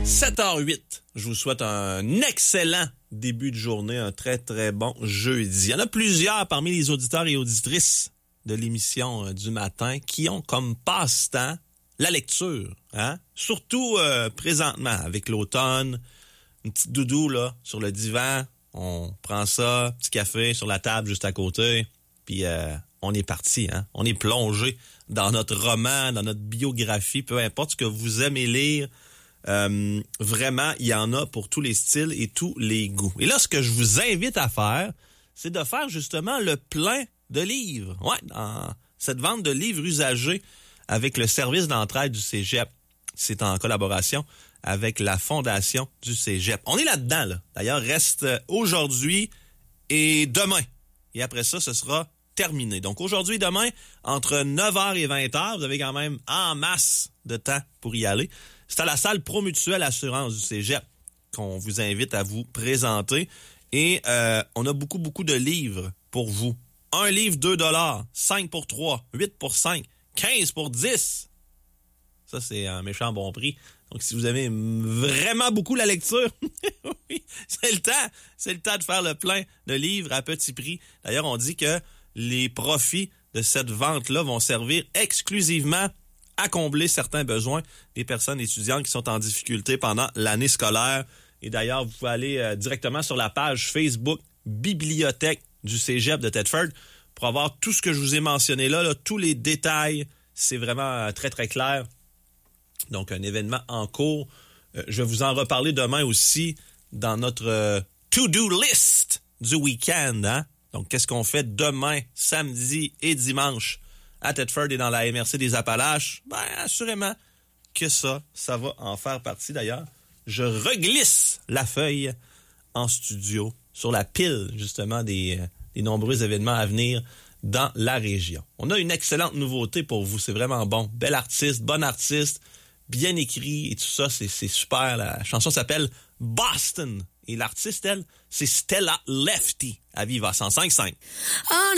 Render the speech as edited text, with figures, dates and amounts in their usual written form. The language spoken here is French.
7h08. Je vous souhaite un excellent début de journée, un très, très bon jeudi. Il y en a plusieurs parmi les auditeurs et auditrices de l'émission du matin qui ont comme passe-temps la lecture. Hein? Surtout présentement, avec l'automne, une petite doudou là sur le divan, on prend ça, petit café sur la table juste à côté, puis on est parti. Hein? On est plongé dans notre roman, dans notre biographie, peu importe ce que vous aimez lire. Vraiment, il y en a pour tous les styles et tous les goûts. Et là, ce que je vous invite à faire, c'est de faire justement le plein de livres. Ouais, dans cette vente de livres usagés avec le service d'entraide du Cégep. C'est en collaboration avec la Fondation du Cégep. On est là-dedans, là. D'ailleurs, reste aujourd'hui et demain. Et après ça, ce sera terminé. Donc aujourd'hui et demain, entre 9h et 20h, vous avez quand même en masse de temps pour y aller. C'est à la salle Promutuelle Assurance du Cégep qu'on vous invite à vous présenter. Et on a beaucoup de livres pour vous. Un livre, 2$. 5 pour 3. 8 pour 5. 15 pour 10. Ça, c'est un méchant bon prix. Donc, si vous aimez vraiment beaucoup la lecture, oui, c'est le temps. C'est le temps de faire le plein de livres à petit prix. D'ailleurs, on dit que les profits de cette vente-là vont servir exclusivement à combler certains besoins des personnes étudiantes qui sont en difficulté pendant l'année scolaire. Et d'ailleurs, vous pouvez aller directement sur la page Facebook Bibliothèque du Cégep de Thetford pour avoir tout ce que je vous ai mentionné là, tous les détails. C'est vraiment très, très clair. Donc, un événement en cours. Je vais vous en reparler demain aussi dans notre to-do list du week-end. Hein? Donc, qu'est-ce qu'on fait demain, samedi et dimanche à Thetford et dans la MRC des Appalaches? Ben, assurément que ça va en faire partie. D'ailleurs, je reglisse la feuille en studio sur la pile, justement, des nombreux événements à venir dans la région. On a une excellente nouveauté pour vous. C'est vraiment bon. Bel artiste, bon artiste, bien écrit et tout ça. C'est super. La chanson s'appelle Boston. Et l'artiste, elle, c'est Stella Lefty à Viva 105.5.